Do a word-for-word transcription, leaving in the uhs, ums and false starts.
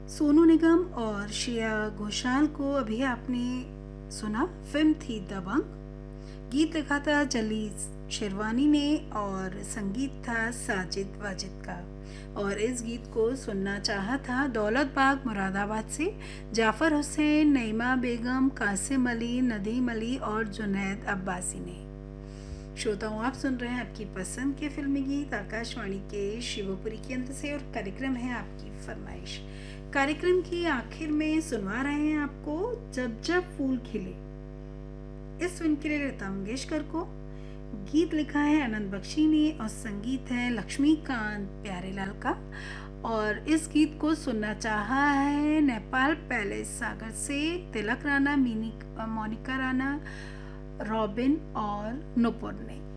सोनू निगम और श्रेया घोषाल को अभी आपने सुना। फिल्म थी दबंग। गीत लिखा था जली शेरवानी ने और संगीत था साजिद वाजिद का। और इस गीत को सुनना चाहा था दौलत बाग मुरादाबाद से जाफर हुसैन, नईमा बेगम, कासिम अली, नदीम अली और जुनैद अब्बासी ने। श्रोताओं, आप सुन रहे हैं आपकी पसंद के फिल्मी गीत आकाशवाणी के शिवपुरी केंद्र से और कार्यक्रम है आपकी फरमाइश। कार्यक्रम की आखिर में सुनवा रहे हैं आपको जब जब फूल खिले। इस फिल्म के लिए लता मंगेशकर को गीत लिखा है आनंद बख्शी ने और संगीत है लक्ष्मीकांत प्यारेलाल का। और इस गीत को सुनना चाहा है नेपाल पैलेस सागर से तिलक राणा, मिनी मोनिका राणा, रॉबिन और नुपुर ने।